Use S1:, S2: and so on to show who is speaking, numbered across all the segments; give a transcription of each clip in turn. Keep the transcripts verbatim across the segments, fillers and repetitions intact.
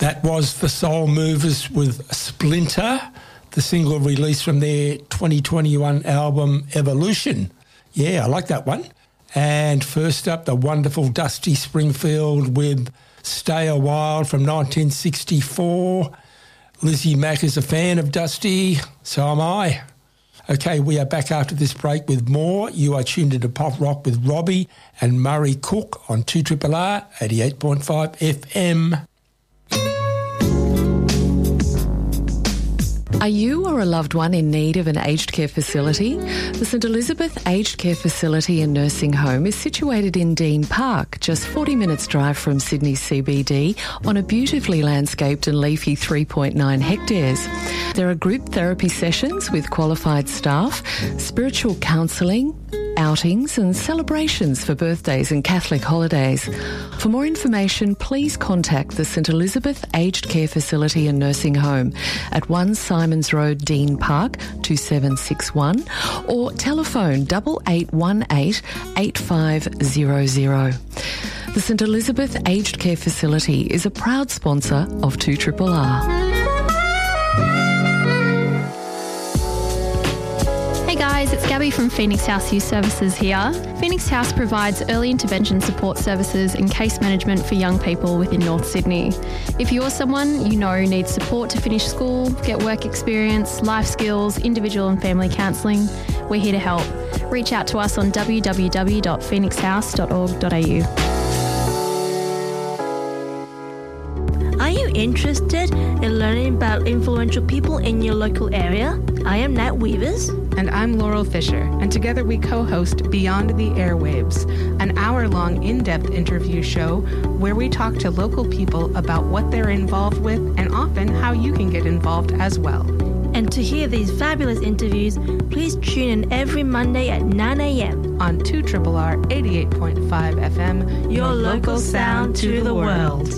S1: That was the Soul Movers with Splinter, the single released from their twenty twenty-one album Evolution. Yeah, I like that one. And first up, the wonderful Dusty Springfield with Stay a While from nineteen sixty-four. Lizzie Mack is a fan of Dusty, so am I. Okay, we are back after this break with more. You are tuned into Pop Rock with Robbie and Murray Cook on two R R R eighty-eight point five F M.
S2: Are you or a loved one in need of an aged care facility? The St Elizabeth Aged Care Facility and Nursing Home is situated in Dean Park, just forty minutes drive from Sydney C B D, on a beautifully landscaped and leafy three point nine hectares. There are group therapy sessions with qualified staff, spiritual counselling, outings and celebrations for birthdays and Catholic holidays. For more information, please contact the St Elizabeth Aged Care Facility and Nursing Home at one Simons Road, Dean Park, two seven six one, or telephone double eight one eight eight five zero zero. The St Elizabeth Aged Care Facility is a proud sponsor of two R R R.
S3: Hey guys, it's Gabby from Phoenix House Youth Services here. Phoenix House provides early intervention support services and case management for young people within North Sydney. If you're someone you know needs support to finish school, get work experience, life skills, individual and family counselling, we're here to help. Reach out to us on w w w dot phoenix house dot org dot a u.
S4: Are you interested in learning about influential people in your local area? I am Nat Weavers.
S5: And I'm Laurel Fisher, and together we co-host Beyond the Airwaves, an hour-long in-depth interview show where we talk to local people about what they're involved with and often how you can get involved as well.
S4: And to hear these fabulous interviews, please tune in every Monday at nine a.m.
S5: on two R R R eighty-eight point five F M,
S4: your, your local sound to the world.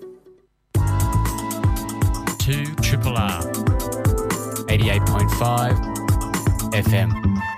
S6: two R R R eighty-eight point five F M.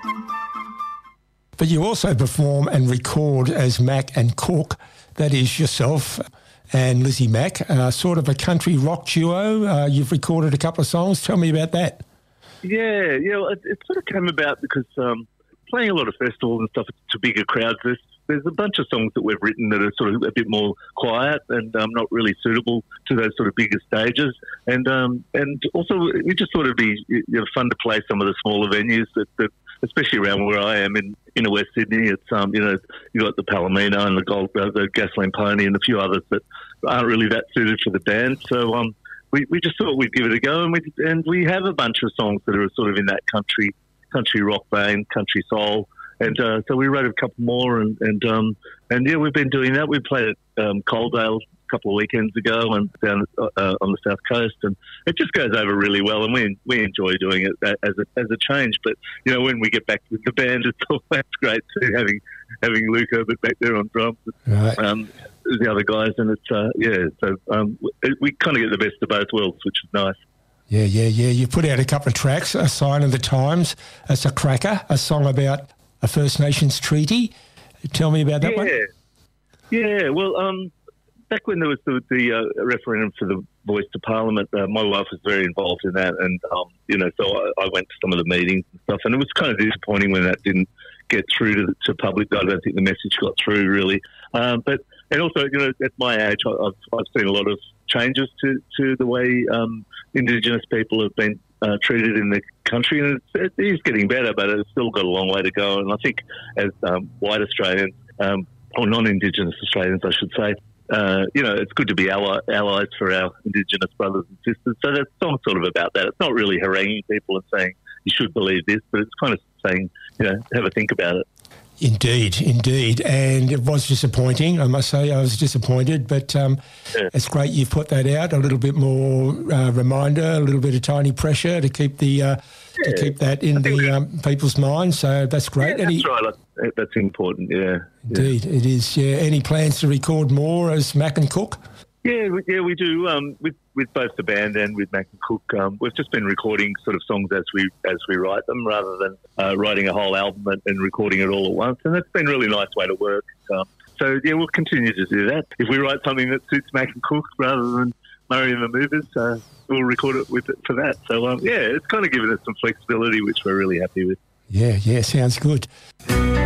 S1: But you also perform and record as Mack and Cook. That is yourself and Lizzie Mack, uh, sort of a country rock duo. Uh, you've recorded a couple of songs. Tell me about that.
S7: Yeah, yeah. Well, it, it sort of came about because um, playing a lot of festivals and stuff to bigger crowds, there's, there's a bunch of songs that we've written that are sort of a bit more quiet and um, not really suitable to those sort of bigger stages. And um, and also, we just thought it'd be you know, fun to play some of the smaller venues that, that especially around where I am in inner West Sydney. It's um, you know, you got the Palomino and the Gold, uh, the Gasoline Pony, and a few others that aren't really that suited for the band. So um, we we just thought we'd give it a go, and we and we have a bunch of songs that are sort of in that country country rock vein, country soul. And uh, so we wrote a couple more, and and um, and yeah, we've been doing that. We played at um, Coaldale a couple of weekends ago, and down uh, on the south coast, and it just goes over really well. And we we enjoy doing it as a as a change. But you know, when we get back with the band, it's always great too, having having Luke Herbert back there on drums,
S1: right.
S7: um, the other guys, and it's uh, yeah. So um, it, we kind of get the best of both worlds, which is nice.
S1: Yeah, yeah, yeah. You put out a couple of tracks, A Sign of the Times. It's a cracker, a song about a First Nations treaty. Tell me about that
S7: yeah.
S1: one.
S7: Yeah, well, um, back when there was the, the uh, referendum for the voice to Parliament, uh, my wife was very involved in that, and um, you know, so I, I went to some of the meetings and stuff, and it was kind of disappointing when that didn't get through to, to public. I don't think the message got through really, um, but and also, you know, at my age, I, I've I've seen a lot of changes to to the way um, Indigenous people have been Uh, treated in the country, and it's, it is getting better, but it's still got a long way to go. And I think as um, white Australians, um, or non-Indigenous Australians, I should say, uh, you know, it's good to be ally, allies for our Indigenous brothers and sisters. So that song's sort of about that. It's not really haranguing people and saying you should believe this, but it's kind of saying, you know, have a think about it.
S1: Indeed, indeed. And it was disappointing, I must say. I was disappointed, but um,
S7: yeah.
S1: It's great you've put that out, a little bit more uh, reminder, a little bit of tiny pressure to keep the uh, yeah. to keep that in the um, people's minds. So that's great.
S7: Yeah,
S1: Any,
S7: that's right. That's important, yeah.
S1: Indeed, yeah. It is. Yeah. Any plans to record more as Mack and Cook?
S7: Yeah, we, yeah, we do. Um, with with both the band and with Mack and Cook, um, we've just been recording sort of songs as we as we write them, rather than uh, writing a whole album and, and recording it all at once. And that's been a really nice way to work. Um, so yeah, we'll continue to do that. If we write something that suits Mack and Cook, rather than Murray and the Movers, uh, we'll record it with it for that. So, um, yeah, it's kind of given us some flexibility, which we're really happy with.
S1: Yeah, yeah, sounds good.